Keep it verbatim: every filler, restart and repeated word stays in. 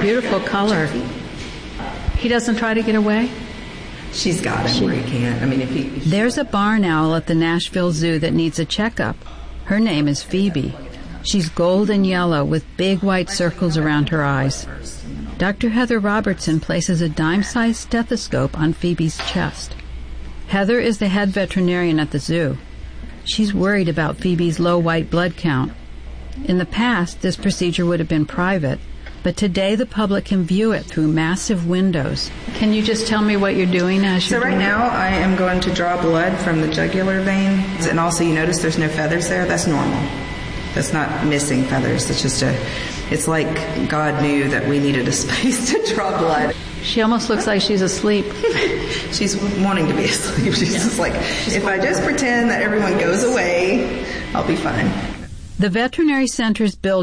beautiful color. He doesn't try to get away? She's got him where he can't. I mean, if he... If There's a barn owl at the Nashville Zoo that needs a checkup. Her name is Phoebe. She's golden yellow with big white circles around her eyes. Doctor Heather Robertson places a dime-sized stethoscope on Phoebe's chest. Heather is the head veterinarian at the zoo. She's worried about Phoebe's low white blood count. In the past, this procedure would have been private, but today the public can view it through massive windows. Can you just tell me what you're doing as you're So right doing now I am going to draw blood from the jugular vein. And also you notice there's no feathers there. That's normal. That's not missing feathers. It's just a, it's like God knew that we needed a space to draw blood. She almost looks like she's asleep. She's wanting to be asleep. She's yeah. just like, she's if I just pretend that everyone goes away, I'll be fine. The veterinary center's building